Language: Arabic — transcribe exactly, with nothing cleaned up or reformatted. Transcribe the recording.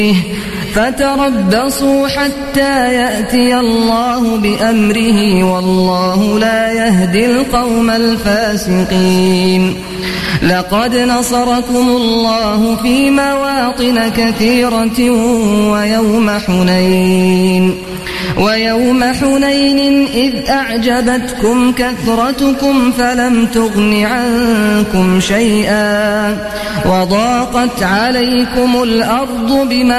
فتربصوا حتى يأتي الله بأمره والله لا يهدي القوم الفاسقين. لقد نصركم الله في مواطن كثيرة ويوم حنين ويوم حنين إذ أعجبتكم كثرتكم فلم تغن عنكم شيئا وضاقت عليكم الأرض بما